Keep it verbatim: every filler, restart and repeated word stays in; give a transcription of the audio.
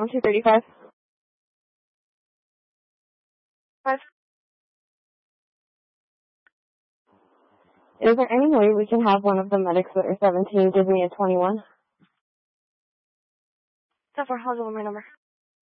two thirty-five. Five. Is there any way we can have one of the medics that are seventeen give me a twenty-one? ten four, I'll give them my number.